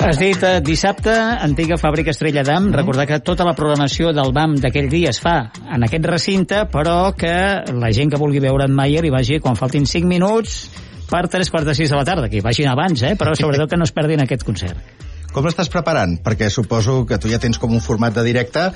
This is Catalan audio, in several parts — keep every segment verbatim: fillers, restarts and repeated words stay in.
Has dit eh, dissabte, antiga fàbrica Estrella d'Am. Mm. Recordar que tota la programació del B A M d'aquell dia es fa en aquest recinte, però que la gent que vulgui veure en Mayer hi vagi quan faltin cinc minuts per tres quarts de sis de la tarda, que hi vagin abans, eh? Però sobretot que no es perdin aquest concert. Com l'estàs preparant? Perquè suposo que tu ja tens com un format de directe,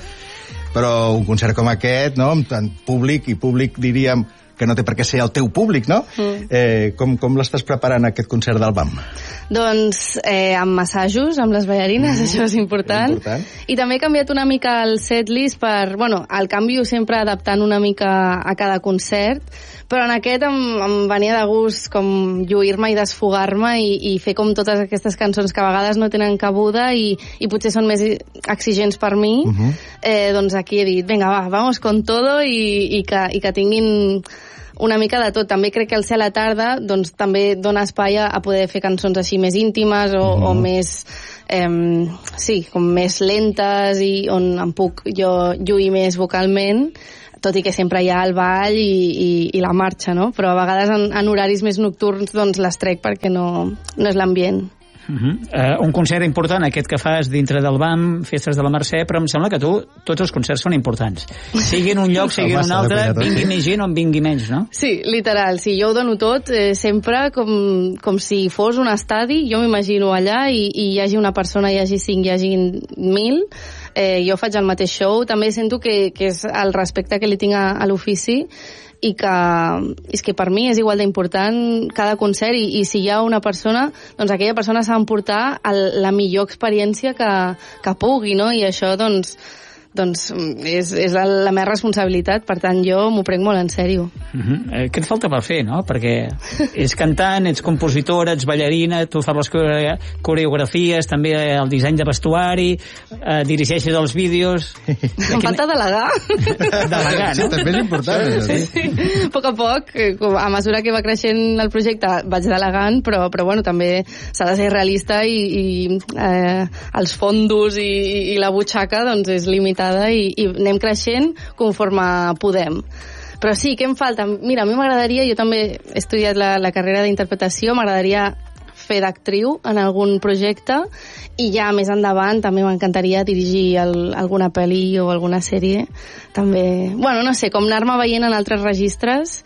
però un concert com aquest, no?, amb tant públic, i públic diríem que no té per què ser el teu públic, no? Mm. Eh, com, com l'estàs preparant aquest concert del B A M? Doncs eh, amb massajos, amb les ballarines, mm. això és important. important. I també he canviat una mica el setlist per... Bueno, el canvio sempre adaptant una mica a cada concert, però en aquest em, em venia de gust com lluir-me i desfogar-me i, i fer com totes aquestes cançons que a vegades no tenen cabuda i, i potser són més exigents per mi. Uh-huh. eh, doncs aquí he dit, vinga, va, vamos con todo i, i, que, i que tinguin una mica de tot. També crec que el ser a la tarda doncs, també dona espai a, a poder fer cançons així més íntimes o, uh-huh. o més... Eh, sí, com més lentes i on em puc jo lluir més vocalment, tot i que sempre hi ha el ball i, i, i la marxa, no? Però a vegades en, en horaris més nocturns doncs les trec perquè no, no és l'ambient. Uh-huh. Uh, un concert important, aquest que fas dintre del B A M, Festes de la Mercè, però em sembla que tu, tots els concerts són importants. Sigui en un lloc, sigui en un altre, vingui més gent o en vingui menys, no? Sí, literal, sí, jo ho dono tot, eh, sempre com, com si fos un estadi, jo m'imagino allà i, i hi hagi una persona, hi hagi cinc, hi hagi mil, eh, jo faig el mateix show, també sento que, que és el respecte que li tinc a, a l'ofici, i que és que per mi és igual d'important cada concert i, i si hi ha una persona, doncs aquella persona s'ha d'emportar la millor experiència que, que pugui, no? I això doncs, doncs és, és la, la meva responsabilitat, per tant jo m'ho prenc molt en sèrio. Uh-huh. eh, què et falta per fer, no? Perquè ets cantant, ets compositora, ets ballarina, tu fas les coreografies, també el disseny de vestuari, eh, dirigeixes els vídeos... Em falta delegar. Delegar, no? Sí, també és important. Sí, sí. A poc a poc, a mesura que va creixent el projecte vaig delegant, però, però bueno, també s'ha de ser realista i, i eh, els fondos i, i la butxaca doncs és limitat i, i anem creixent conforme podem. Però sí, què em falta? Mira, a mi m'agradaria, jo també he estudiat la, la carrera d'interpretació, m'agradaria fer d'actriu en algun projecte i ja més endavant també m'encantaria dirigir el, alguna pel·li o alguna sèrie. També, bueno, no sé, com anar-me veient en altres registres.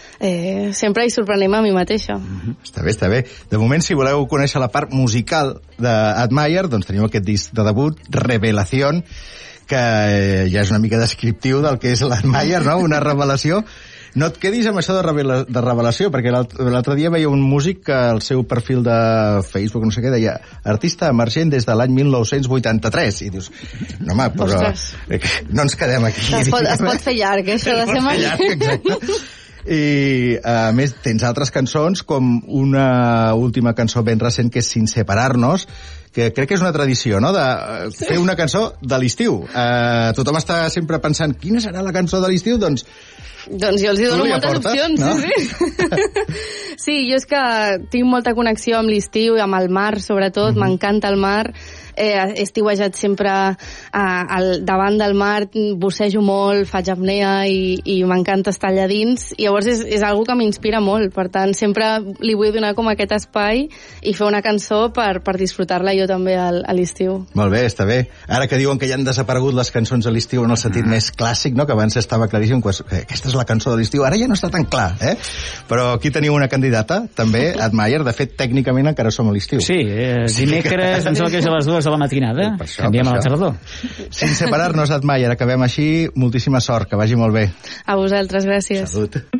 Eh, sempre hi sorprenem a mi mateixa. Mm-hmm. Està bé, està bé. De moment, si voleu conèixer la part musical d'Admire, doncs tenim aquest disc de debut, Revelación, que eh, ja és una mica descriptiu del que és l'Admire, no? Una revelació. No et quedis amb això de, revela de revelació, perquè l'altre dia veia un músic que el seu perfil de Facebook, no sé què, deia artista emergent des de l'any mil nou-cents vuitanta-tres. I dius, no home, però eh, no ens quedem aquí. Es pot, es pot fer llarg, això de ser llarg, exacte. I a més tens altres cançons com una última cançó ben recent que és Sin separarnos, que crec que és una tradició, no?, de fer una cançó de l'estiu. Uh, tothom està sempre pensant quina serà la cançó de l'estiu, doncs Doncs jo els hi dono moltes aportes, opcions, no? Sí, sí. Sí, jo és que tinc molta connexió amb l'estiu i amb el mar, sobretot, mm-hmm. m'encanta el mar. Eh, he estiuejat sempre a, al, davant del mar, bussejo molt, faig apnea i, i m'encanta estar allà dins. I llavors és, és algo que m'inspira molt. Per tant, sempre li vull donar com aquest espai i fer una cançó per, per disfrutar-la jo també al, a l'estiu. Molt bé, està bé. Ara que diuen que ja han desaparegut les cançons a l'estiu en el sentit ah. més clàssic, no?, que abans estava claríssim, que aquesta és la cançó de l'estiu, ara ja no està tan clar, eh? Però aquí teniu una candidata, també, Admire. De fet, tècnicament encara som a l'estiu. Sí, eh, dimecres, em sembla que és a les dues de la matinada, per això, canviem per a la tardor. Sin separar-nos, Admire, acabem així. Moltíssima sort, que vagi molt bé. A vosaltres, gràcies. Salut.